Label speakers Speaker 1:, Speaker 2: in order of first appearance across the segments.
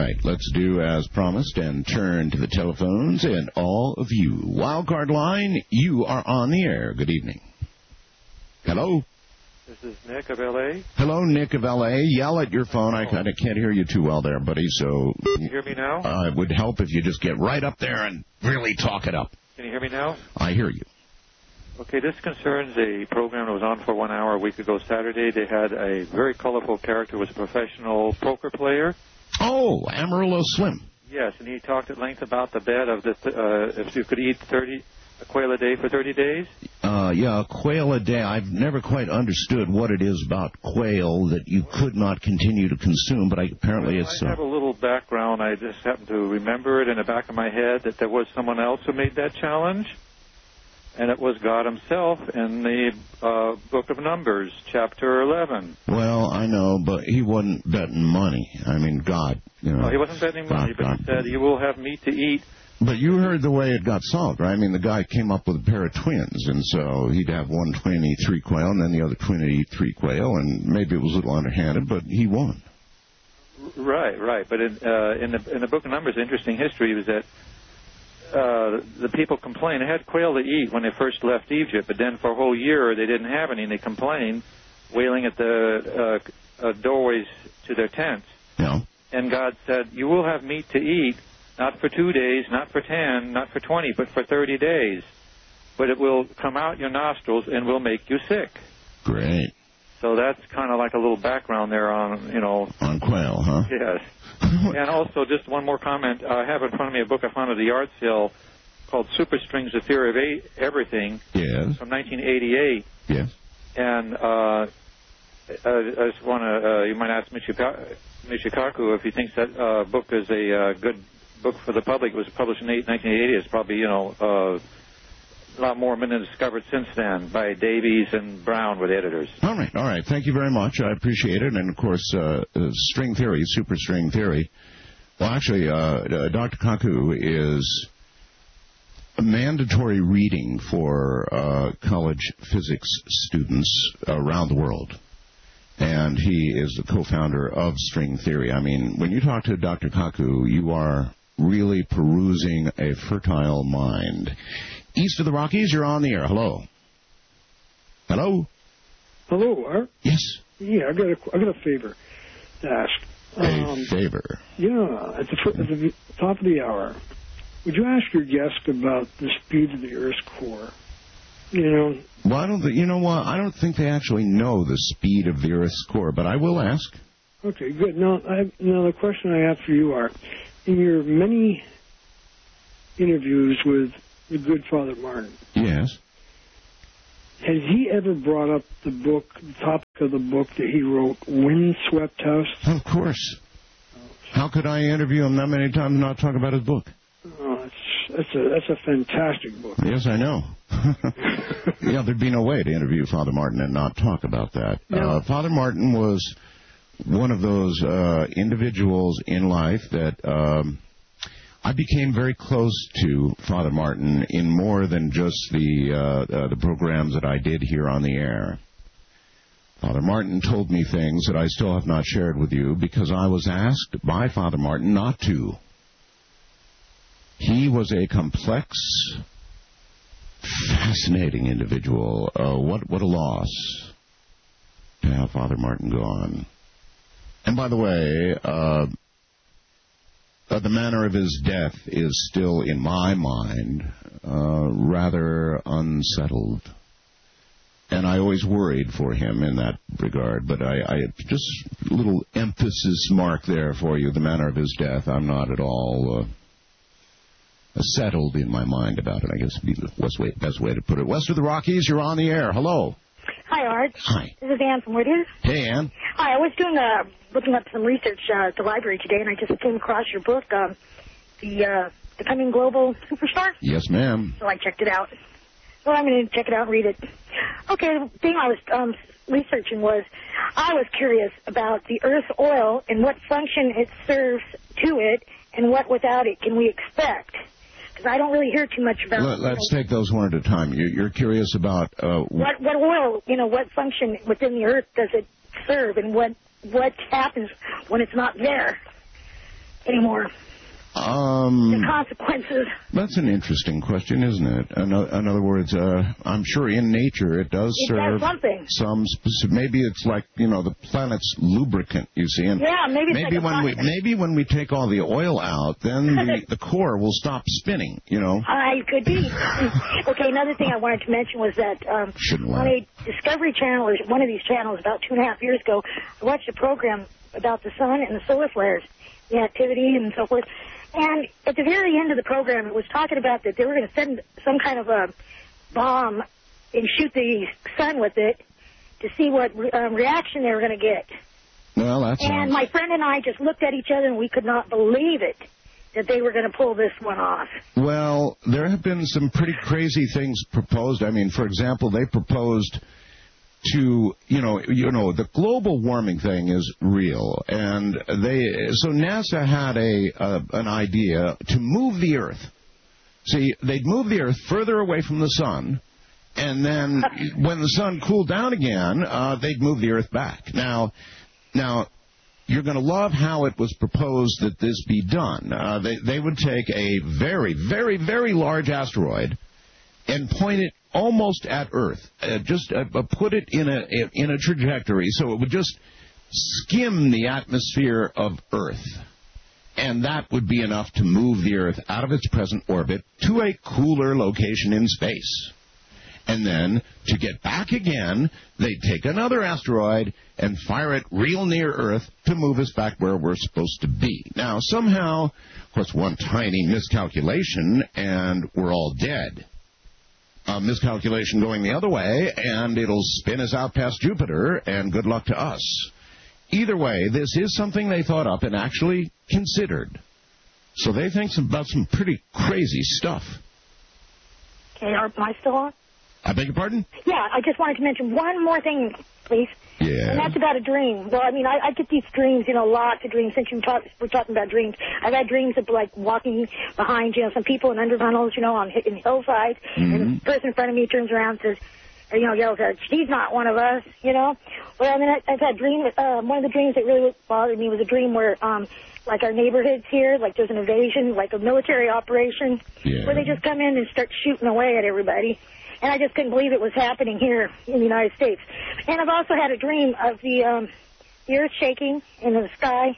Speaker 1: right, let's do as promised and turn to the telephones and all of you. Wildcard line, you are on the air. Good evening. Hello?
Speaker 2: This is Nick of L.A.
Speaker 1: Hello, Nick of L.A. Yell at your phone. I kind of can't hear you too well there, buddy, so...
Speaker 2: Can you hear me now?
Speaker 1: It would help if you just get right up there and really talk it up.
Speaker 2: Can you hear me now?
Speaker 1: I hear you.
Speaker 2: Okay, this concerns a program that was on for 1 hour a week ago Saturday. They had a very colorful character who was a professional poker player.
Speaker 1: Oh, Amarillo Slim.
Speaker 2: Yes, and he talked at length about the bet of if you could eat a quail a day for 30 days.
Speaker 1: Yeah, a quail a day. I've never quite understood what it is about quail that you could not continue to consume, but apparently it's...
Speaker 2: I have a little background. I just happen to remember it in the back of my head that there was someone else who made that challenge. And it was God himself in the Book of Numbers, chapter 11.
Speaker 1: Well, I know, but he wasn't betting money. I mean, God, you know.
Speaker 2: No, he wasn't betting money, but he said, you will have meat to eat.
Speaker 1: But you heard the way it got solved, right? I mean, the guy came up with a pair of twins, and so he'd have one twin eat 3 quail, and then the other twin would eat 3 quail, and maybe it was a little underhanded, but he won.
Speaker 2: Right. But in the Book of Numbers, interesting history was that the people complained. They had quail to eat when they first left Egypt, but then for a whole year they didn't have any, and they complained, wailing at the doorways to their tents.
Speaker 1: Yeah.
Speaker 2: And God said, you will have meat to eat, not for 2 days, not for 10, not for 20, but for 30 days. But it will come out your nostrils and will make you sick.
Speaker 1: Great.
Speaker 2: So that's kind of like a little background there on,
Speaker 1: On quail, huh?
Speaker 2: Yes. And also, just one more comment. I have in front of me a book I found at the yard sale called Super Strings, The Theory of Everything.
Speaker 1: Yes.
Speaker 2: From 1988.
Speaker 1: Yes.
Speaker 2: And I just want to, you might ask Michikaku if he thinks that book is a good book for the public. It was published in 1980. It's probably, a lot more have been discovered since then by Davies and Brown with editors.
Speaker 1: All right. Thank you very much. I appreciate it. And, of course, string theory, super string theory. Well, actually, Dr. Kaku is a mandatory reading for college physics students around the world. And he is the co-founder of string theory. I mean, when you talk to Dr. Kaku, you are really perusing a fertile mind. East of the Rockies, you're on the air. Hello. Hello?
Speaker 3: Hello, Art?
Speaker 1: Yes.
Speaker 3: Yeah, I got a favor to ask.
Speaker 1: A favor?
Speaker 3: Yeah, at the top of the hour, would you ask your guest about the speed of the Earth's core?
Speaker 1: Well, I don't think they actually know the speed of the Earth's core, but I will ask.
Speaker 3: Okay, good. Now, the question I have for you, Art, in your many interviews with the good Father Martin.
Speaker 1: Yes.
Speaker 3: Has he ever brought up the topic of the book that he wrote, Windswept House?
Speaker 1: Of course. How could I interview him that many times and not talk about his book?
Speaker 3: Oh, that's a fantastic book.
Speaker 1: Yes, I know. Yeah, there'd be no way to interview Father Martin and not talk about that.
Speaker 3: No.
Speaker 1: Father Martin was one of those individuals in life that... I became very close to Father Martin in more than just the programs that I did here on the air. Father Martin told me things that I still have not shared with you because I was asked by Father Martin not to. He was a complex, fascinating individual. What a loss to have Father Martin gone. And by the way... the manner of his death is still, in my mind, rather unsettled. And I always worried for him in that regard. But I just a little emphasis mark there for you, the manner of his death. I'm not at all settled in my mind about it, I guess would be the best way to put it. West of the Rockies, you're on the air. Hello.
Speaker 4: Hi, Art.
Speaker 1: Hi.
Speaker 4: This is Ann from Whittier.
Speaker 1: Hey, Ann.
Speaker 4: Hi, I was looking up some research at the library today, and I just came across your book, The Becoming Global Superstar.
Speaker 1: Yes, ma'am.
Speaker 4: So I checked it out. So I'm going to check it out and read it. Okay, the thing I was researching was I was curious about the Earth's oil and what function it serves to it and what without it can we expect. Because I don't really hear too much about...
Speaker 1: Let's take those one at a time. You're curious about...
Speaker 4: What oil, what function within the Earth does it serve and what happens when it's not there? anymore? The consequences.
Speaker 1: That's an interesting question, isn't it? In other words, I'm sure in nature it does serve
Speaker 4: something.
Speaker 1: Some specific. Maybe it's like the planet's lubricant. You see, and
Speaker 4: yeah,
Speaker 1: maybe when we take all the oil out, then the core will stop spinning.
Speaker 4: It could be. Okay, another thing I wanted to mention was that on a Discovery Channel or one of these channels about 2.5 years ago, I watched a program about the sun and the solar flares, the activity and so forth. And at the very end of the program, it was talking about that they were going to send some kind of a bomb and shoot the sun with it to see what reaction they were going to get.
Speaker 1: Well, that's...
Speaker 4: And my friend and I just looked at each other, and we could not believe it, that they were going to pull this one off.
Speaker 1: Well, there have been some pretty crazy things proposed. I mean, for example, they proposed to, the global warming thing is real, and so NASA had an idea to move the Earth. See, they'd move the Earth further away from the sun, and then when the sun cooled down again, they'd move the Earth back. Now, you're going to love how it was proposed that this be done. They would take a very, very, very large asteroid and point it almost at Earth, just put it in a trajectory so it would just skim the atmosphere of Earth, and that would be enough to move the Earth out of its present orbit to a cooler location in space. And then, to get back again, they'd take another asteroid and fire it real near Earth to move us back where we're supposed to be. Now, somehow, of course, one tiny miscalculation, and we're all dead. Miscalculation going the other way, and it'll spin us out past Jupiter, and good luck to us. Either way, this is something they thought up and actually considered. So they think about some pretty crazy stuff.
Speaker 4: Okay, am I still on?
Speaker 1: I beg your pardon?
Speaker 4: Yeah, I just wanted to mention one more thing, please.
Speaker 1: Yeah.
Speaker 4: And that's about a dream. Well, I mean, I get these dreams, lots of dreams. Since we're talking about dreams, I've had dreams of, like, walking behind, some people in under tunnels, in hillsides, and the person in front of me turns around and says, yells out, she's not one of us, Well, I mean, I've had dreams. One of the dreams that really bothered me was a dream where, like our neighborhoods here, like there's an invasion, like a military operation, where they just come in and start shooting away at everybody. And I just couldn't believe it was happening here in the United States. And I've also had a dream of the earth shaking and the sky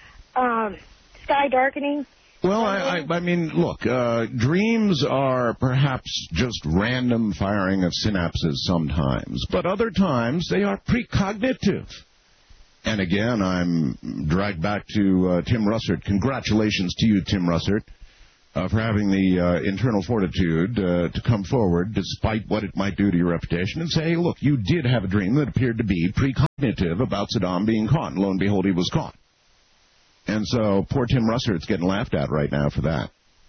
Speaker 4: darkening.
Speaker 1: Well, I mean, look, dreams are perhaps just random firing of synapses sometimes, but other times they are precognitive. And again, I'm dragged back to Tim Russert. Congratulations to you, Tim Russert, for having the internal fortitude to come forward, despite what it might do to your reputation, and say, hey, look, you did have a dream that appeared to be precognitive about Saddam being caught, and lo and behold, he was caught. And so poor Tim Russert's getting laughed at right now for that.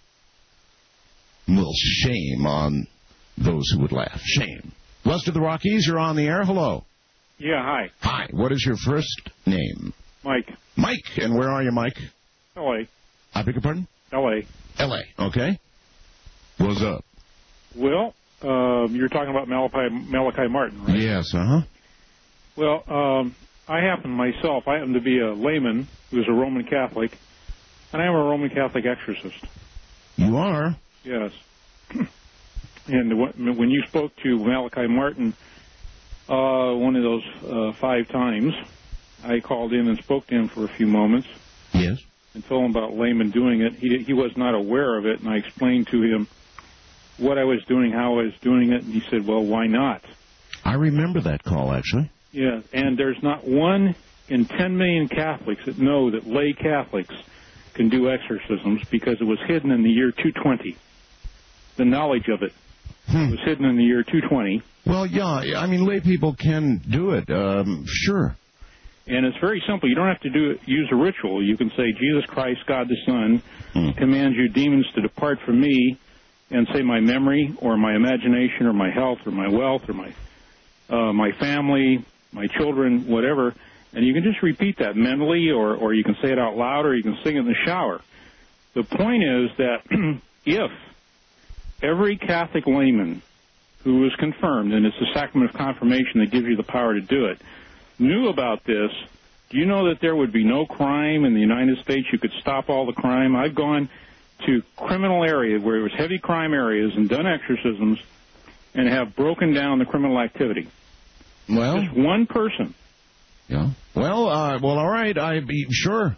Speaker 1: Well, shame on those who would laugh. Shame. West of the Rockies, you're on the air. Hello.
Speaker 5: Yeah, hi.
Speaker 1: Hi. What is your first name?
Speaker 5: Mike.
Speaker 1: Mike. And where are you, Mike?
Speaker 5: L.A.
Speaker 1: I beg your pardon?
Speaker 5: L.A.
Speaker 1: L.A. Okay. What's up?
Speaker 5: Well, you're talking about Malachi Martin, right?
Speaker 1: Yes, uh-huh.
Speaker 5: Well, I happen to be a layman who's a Roman Catholic, and I am a Roman Catholic exorcist.
Speaker 1: You are?
Speaker 5: Yes. And when you spoke to Malachi Martin one of those 5 times, I called in and spoke to him for a few moments.
Speaker 1: Yes.
Speaker 5: And told him about layman doing it. He was not aware of it, and I explained to him what I was doing, how I was doing it, and he said, well, why not?
Speaker 1: I remember that call, actually.
Speaker 5: Yeah, and there's not 1 in 10 million Catholics that know that lay Catholics can do exorcisms because it was hidden in the year 220. The knowledge of it was hidden in the year 220.
Speaker 1: Well, yeah, I mean, lay people can do it, sure.
Speaker 5: And it's very simple. You don't have to use a ritual. You can say, Jesus Christ, God the Son, commands you demons to depart from me, and say my memory or my imagination or my health or my wealth or my family, my children, whatever, and you can just repeat that mentally, or you can say it out loud, or you can sing it in the shower. The point is that if every Catholic layman who is confirmed, and it's the sacrament of confirmation that gives you the power to do it, knew about this, Do you know that there would be no crime in the United States? You could stop all the crime. I've gone to criminal areas where it was heavy crime areas and done exorcisms and have broken down the criminal activity.
Speaker 1: Well,
Speaker 5: just one person.
Speaker 1: Yeah. Well, all right. Sure.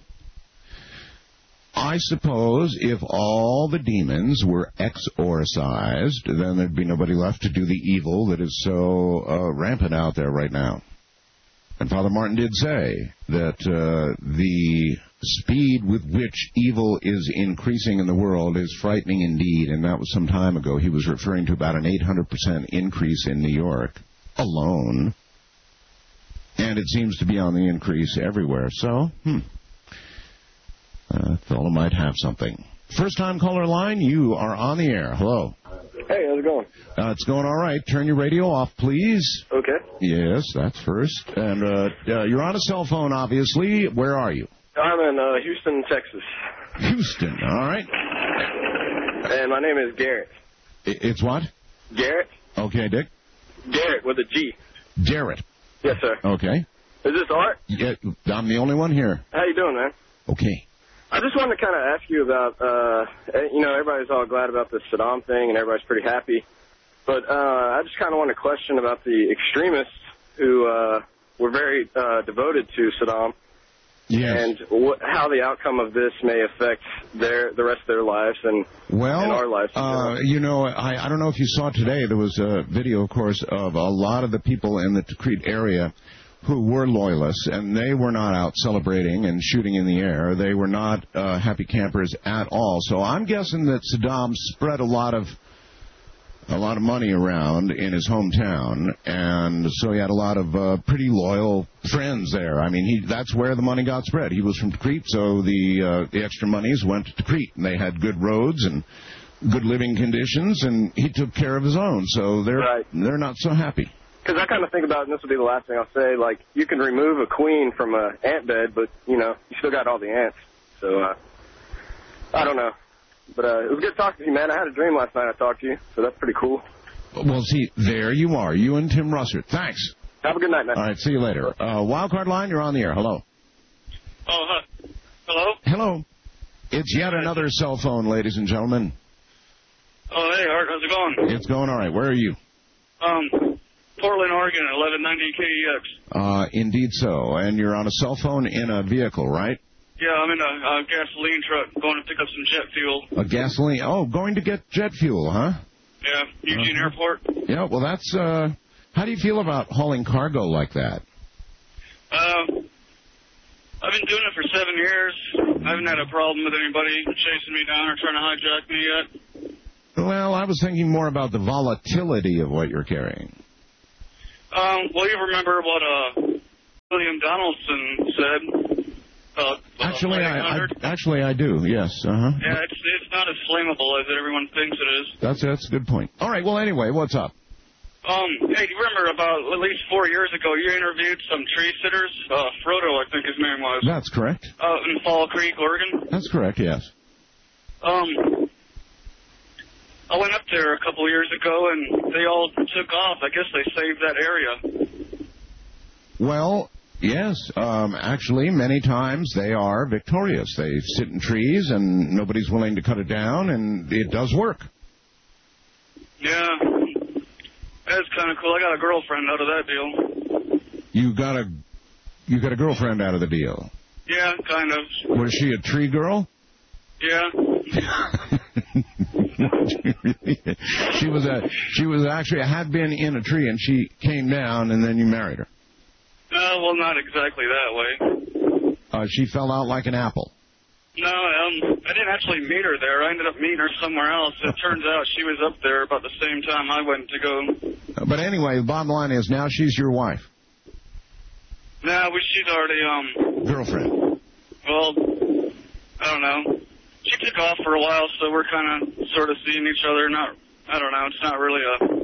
Speaker 1: I suppose if all the demons were exorcised, then there'd be nobody left to do the evil that is so rampant out there right now. And Father Martin did say that the speed with which evil is increasing in the world is frightening indeed, and that was some time ago. He was referring to about an 800% increase in New York alone, and it seems to be on the increase everywhere. So, fellow might have something. First-time caller line, you are on the air. Hello.
Speaker 6: Hey, how's it going?
Speaker 1: It's going all right. Turn your radio off, please.
Speaker 6: Okay.
Speaker 1: Yes, that's first. And you're on a cell phone, obviously. Where are you?
Speaker 6: I'm in Houston, Texas.
Speaker 1: Houston, all right.
Speaker 6: And my name is Garrett.
Speaker 1: It's what?
Speaker 6: Garrett.
Speaker 1: Okay, Dick.
Speaker 6: Garrett with a G.
Speaker 1: Garrett.
Speaker 6: Yes, sir.
Speaker 1: Okay.
Speaker 6: Is this Art?
Speaker 1: Yeah, I'm the only one here.
Speaker 6: How you doing, man?
Speaker 1: Okay.
Speaker 6: I just wanted to kind of ask you about, everybody's all glad about this Saddam thing, and everybody's pretty happy. But I just kind of want to question about the extremists who were very devoted to Saddam.
Speaker 1: Yes.
Speaker 6: And how the outcome of this may affect the rest of their lives and our lives.
Speaker 1: I don't know if you saw today, there was a video, of course, of a lot of the people in the Tikrit area who were loyalists, and they were not out celebrating and shooting in the air. They were not happy campers at all. So I'm guessing that Saddam spread a lot of money around in his hometown, and so he had a lot of pretty loyal friends there. I mean, that's where the money got spread. He was from Tikrit, so the extra monies went to Tikrit, and they had good roads and good living conditions, and he took care of his own. So they're not so happy.
Speaker 6: Because I kind of think about, and this will be the last thing I'll say, like, you can remove a queen from an ant bed, but, you still got all the ants. So, I don't know. But it was good talking to you, man. I had a dream last night I talked to you, so that's pretty cool.
Speaker 1: Well, see, there you are, you and Tim Russert. Thanks.
Speaker 6: Have a good night, man.
Speaker 1: All right, see you later. Wildcard line, you're on the air. Hello.
Speaker 7: Oh, hello?
Speaker 1: Hello. It's yet another cell phone, ladies and gentlemen.
Speaker 7: Oh, hey, Art, how's it going?
Speaker 1: It's going all right. Where are you?
Speaker 7: Portland, Oregon, 1190 KEX.
Speaker 1: Indeed so. And you're on a cell phone in a vehicle, right?
Speaker 7: Yeah, I'm in a gasoline truck going to pick up some jet fuel.
Speaker 1: A gasoline? Oh, going to get jet fuel, huh?
Speaker 7: Yeah, Eugene Airport.
Speaker 1: Yeah, well, that's, how do you feel about hauling cargo like that?
Speaker 7: I've been doing it for 7 years. I haven't had a problem with anybody chasing me down or trying to hijack me yet.
Speaker 1: Well, I was thinking more about the volatility of what you're carrying.
Speaker 7: Well, you remember what William Donaldson said about
Speaker 1: Actually, I do. Yes. Uh-huh.
Speaker 7: Yeah, it's not as flammable as everyone thinks it is.
Speaker 1: That's a good point. All right. Well, anyway, what's up?
Speaker 7: Hey, you remember about at least 4 years ago, you interviewed some tree sitters. Frodo, I think his name was.
Speaker 1: That's correct.
Speaker 7: Out in Fall Creek, Oregon.
Speaker 1: That's correct. Yes.
Speaker 7: I went up there a couple of years ago, and they all took off. I guess they saved that area.
Speaker 1: Well, yes. Actually, many times they are victorious. They sit in trees, and nobody's willing to cut it down, and it does work.
Speaker 7: Yeah. That's kind of cool. I got a girlfriend out of that deal.
Speaker 1: You got a girlfriend out of the deal?
Speaker 7: Yeah, kind of.
Speaker 1: Was she a tree girl?
Speaker 7: Yeah.
Speaker 1: She was actually had been in a tree, and she came down, and then you married her.
Speaker 7: Well, not exactly that way.
Speaker 1: She fell out like an apple.
Speaker 7: No, I didn't actually meet her there. I ended up meeting her somewhere else. It turns out she was up there about the same time I went to go.
Speaker 1: But anyway, the bottom line is now she's your wife.
Speaker 7: Nah, she's already,
Speaker 1: girlfriend.
Speaker 7: Well, I don't know. She took off for a while, so we're kind of sort of seeing each other. I don't know. It's not really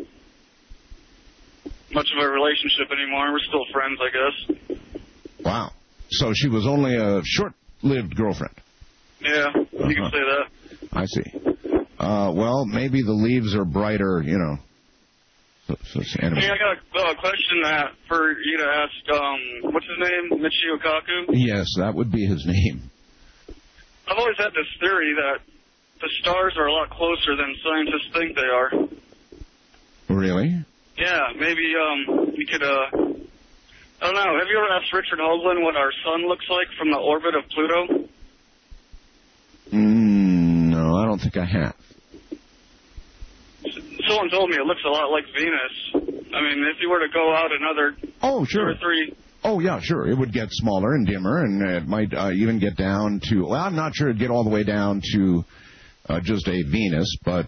Speaker 7: much of a relationship anymore. We're still friends, I guess.
Speaker 1: Wow. So she was only a short-lived girlfriend.
Speaker 7: Yeah, you can say that.
Speaker 1: I see. Well, maybe the leaves are brighter, anyway.
Speaker 7: Hey, I got a question for you to ask. What's his name? Michio Kaku?
Speaker 1: Yes, that would be his name.
Speaker 7: I've always had this theory that the stars are a lot closer than scientists think they are.
Speaker 1: Really?
Speaker 7: Yeah, maybe we could, I don't know. Have you ever asked Richard Hoagland what our sun looks like from the orbit of Pluto?
Speaker 1: No, I don't think I have.
Speaker 7: Someone told me it looks a lot like Venus. I mean, if you were to go out another 2 or 3...
Speaker 1: Oh, yeah, sure. It would get smaller and dimmer, and it might even get down to... Well, I'm not sure it'd get all the way down to just a Venus, but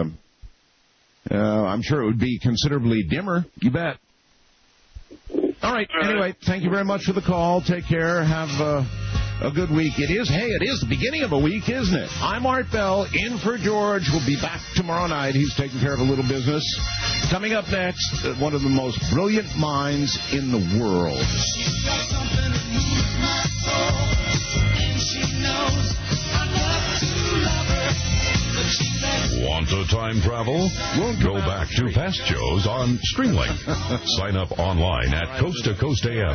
Speaker 1: I'm sure it would be considerably dimmer. You bet. All right. Anyway, thank you very much for the call. Take care. Have a good week. It is the beginning of a week, isn't it? I'm Art Bell, in for George. We'll be back tomorrow night. He's taking care of a little business. Coming up next, one of the most brilliant minds in the world.
Speaker 8: She's got something that moves my soul, and she knows I love to love her, but she says...
Speaker 9: Want to time travel? Go back to past shows on Streamlink. Sign up online at Coast to Coast AM.